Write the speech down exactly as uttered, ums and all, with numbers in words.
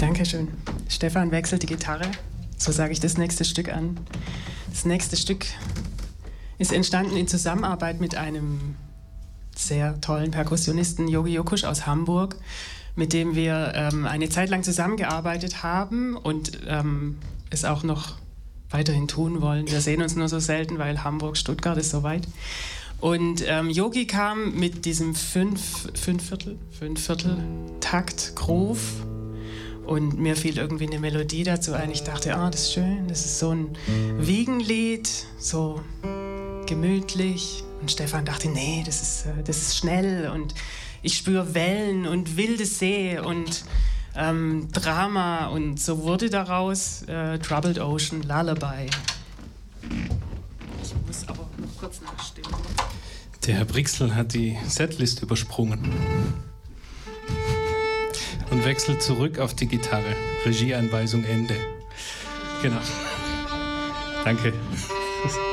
Dankeschön. Stefan wechselt die Gitarre. So sage ich das nächste Stück an. Das nächste Stück ist entstanden in Zusammenarbeit mit einem sehr tollen Perkussionisten, Yogi Yokush aus Hamburg, mit dem wir ähm, eine Zeit lang zusammengearbeitet haben und ähm, es auch noch weiterhin tun wollen. Wir sehen uns nur so selten, weil Hamburg, Stuttgart ist so weit. Und ähm, Yogi kam mit diesem fünf, Fünfviertel, Fünfviertel Takt Groove und mir fiel irgendwie eine Melodie dazu ein. Ich dachte, ah, das ist schön, das ist so ein Wiegenlied, so gemütlich. Und Stefan dachte, nee, das ist, das ist schnell und ich spüre Wellen und wilde See und ähm, Drama. Und so wurde daraus äh, Troubled Ocean Lullaby. Ich muss aber noch kurz nachstimmen. Der Herr Brixel hat die Setlist übersprungen und wechselt zurück auf die Gitarre. Regieanweisung Ende. Genau. Danke.